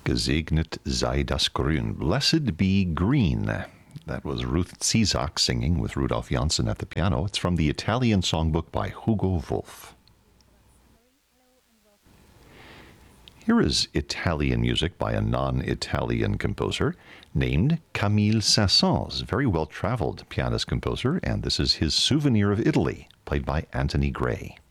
Gesegnet sei das Grün. Blessed be green. That was Ruth Zizak singing with Rudolf Janssen at the piano. It's from the Italian songbook by Hugo Wolf. Here is Italian music by a non-Italian composer named Camille Saint-Saëns, a very well-traveled pianist composer, and this is his Souvenir of Italy, played by Anthony Gray.